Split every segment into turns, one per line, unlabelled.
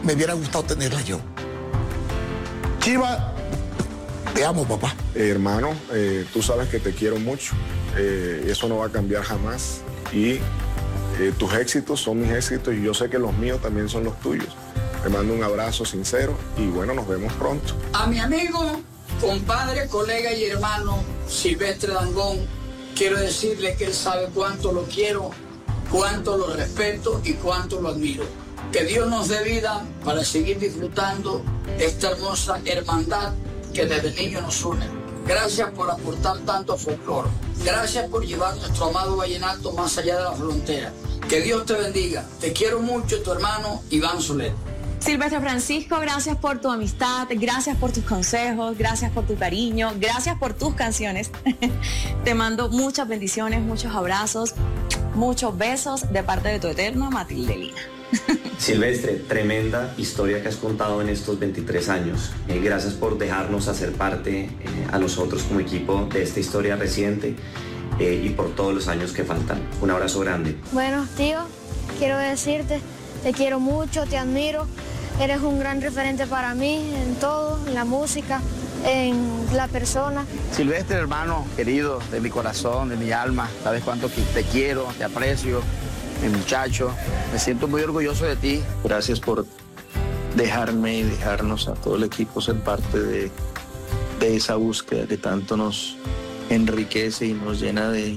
me hubiera gustado tenerla yo. Chiva, te amo, papá.
Hermano, tú sabes que te quiero mucho. Eso no va a cambiar jamás. Y tus éxitos son mis éxitos y yo sé que los míos también son los tuyos. Te mando un abrazo sincero y bueno, nos vemos pronto.
A mi amigo, compadre, colega y hermano Silvestre Dangond, quiero decirle que él sabe cuánto lo quiero, cuánto lo respeto y cuánto lo admiro. Que Dios nos dé vida para seguir disfrutando de esta hermosa hermandad que desde niño nos une. Gracias por aportar tanto folclore. Gracias por llevar nuestro amado vallenato más allá de la frontera. Que Dios te bendiga. Te quiero mucho, tu hermano Iván Soler.
Silvestre Francisco, gracias por tu amistad, gracias por tus consejos, gracias por tu cariño, gracias por tus canciones. Te mando muchas bendiciones, muchos abrazos, muchos besos de parte de tu eterna Matilde Lina.
Silvestre, tremenda historia que has contado en estos 23 años. Gracias por dejarnos hacer parte a nosotros como equipo de esta historia reciente y por todos los años que faltan. Un abrazo grande.
Bueno, tío, quiero decirte, te quiero mucho, te admiro. Eres un gran referente para mí en todo, en la música, en la persona.
Silvestre, hermano querido, de mi corazón, de mi alma, sabes cuánto te quiero, te aprecio, mi muchacho. Me siento muy orgulloso de ti.
Gracias por dejarme y dejarnos a todo el equipo ser parte de esa búsqueda que tanto nos enriquece y nos llena de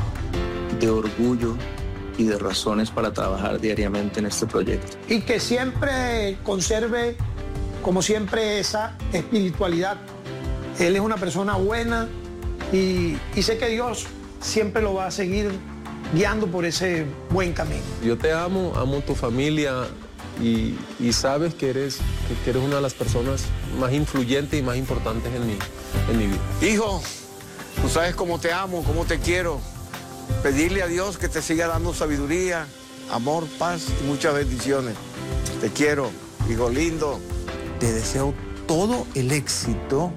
orgullo y de razones para trabajar diariamente en este proyecto.
Y que siempre conserve, como siempre, esa espiritualidad. Él es una persona buena y sé que Dios siempre lo va a seguir guiando por ese buen camino.
Yo te amo, amo tu familia y sabes que eres una de las personas más influyentes y más importantes en mi vida.
Hijo, tú sabes cómo te amo, cómo te quiero. Pedirle a Dios que te siga dando sabiduría, amor, paz y muchas bendiciones. Te quiero, hijo lindo.
Te deseo todo el éxito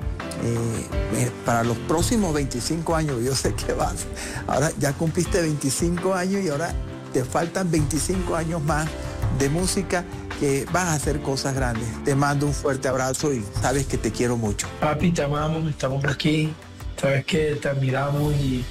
para los próximos 25 años. Yo sé que vas. Ahora ya cumpliste 25 años y ahora te faltan 25 años más de música que vas a hacer cosas grandes. Te mando un fuerte abrazo y sabes que te quiero mucho.
Papi, te amamos, estamos aquí. Sabes que te admiramos y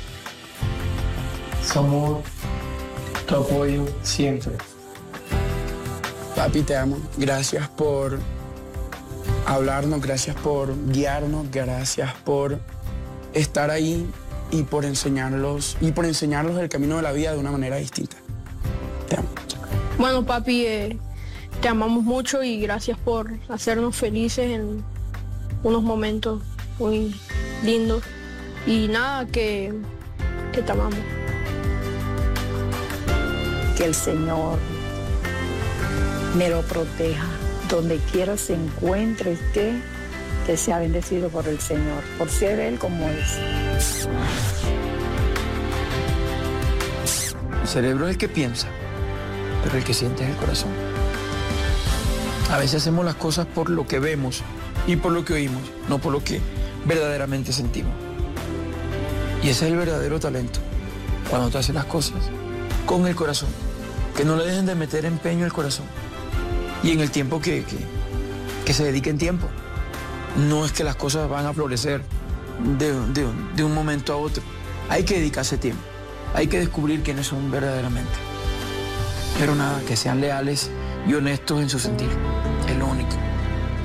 somos tu apoyo siempre.
Papi, te amo. Gracias por hablarnos, gracias por guiarnos, gracias por estar ahí y por enseñarlos el camino de la vida de una manera distinta. Te amo.
Bueno, papi, te amamos mucho y gracias por hacernos felices en unos momentos muy lindos. Y nada, que te amamos.
Que el Señor me lo proteja. Donde quiera se encuentre esté, que sea bendecido por el Señor, por ser Él como es.
El cerebro es el que piensa, pero el que siente es el corazón. A veces hacemos las cosas por lo que vemos y por lo que oímos, no por lo que verdaderamente sentimos. Y ese es el verdadero talento, cuando tú haces las cosas con el corazón, que no le dejen de meter empeño al corazón. Y en el tiempo que se dediquen tiempo. No es que las cosas van a florecer de un momento a otro. Hay que dedicarse tiempo. Hay que descubrir quiénes son verdaderamente. Pero nada, que sean leales y honestos en su sentir. Es lo único.